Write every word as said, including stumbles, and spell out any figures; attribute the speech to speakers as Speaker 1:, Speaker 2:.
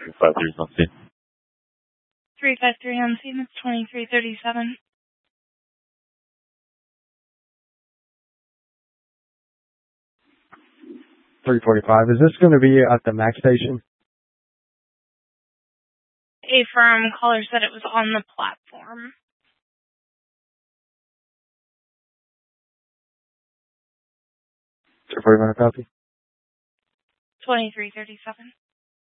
Speaker 1: five three on scene.
Speaker 2: three five three on scene, it's twenty-three thirty-seven.
Speaker 3: three forty-five. Is this going to be at the MAC station?
Speaker 2: A firm caller said it was on the platform.
Speaker 3: three forty-five copy.
Speaker 2: twenty-three thirty-seven.